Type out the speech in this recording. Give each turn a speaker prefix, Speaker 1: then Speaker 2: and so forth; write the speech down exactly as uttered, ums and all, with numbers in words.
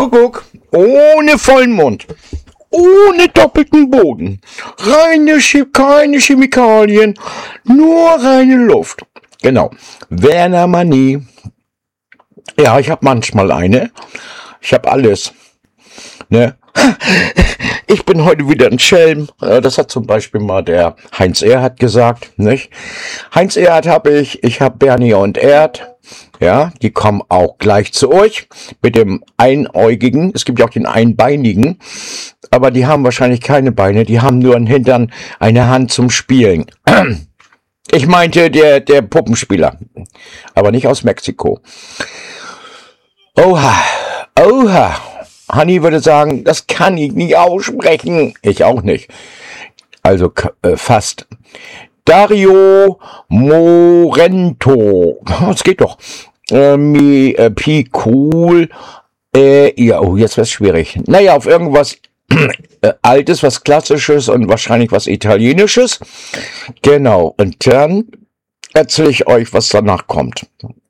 Speaker 1: Kuckuck, ohne vollen Mund, ohne doppelten Boden, reine, keine Chemikalien, nur reine Luft. Genau, Werner Manie. Ja, ich habe manchmal eine. Ich habe alles. Ne? Ich bin heute wieder ein Schelm. Das hat zum Beispiel mal der Heinz Erhardt gesagt. Nicht? Heinz Erhardt habe ich, ich habe Bernie und Erd. Ja, die kommen auch gleich zu euch mit dem Einäugigen. Es gibt ja auch den Einbeinigen, aber die haben wahrscheinlich keine Beine. Die haben nur einen Hintern, eine Hand zum Spielen. Ich meinte der, der Puppenspieler, aber nicht aus Mexiko. Oha, oha. Hanni würde sagen, das kann ich nicht aussprechen. Ich auch nicht. Also äh, fast. Dario Morento. Das geht doch. Äh, mi, äh, Pi cool. Äh, ja, oh, jetzt wird's schwierig. Naja, auf irgendwas äh, Altes, was Klassisches und wahrscheinlich was Italienisches. Genau. Und dann erzähle ich euch, was danach kommt.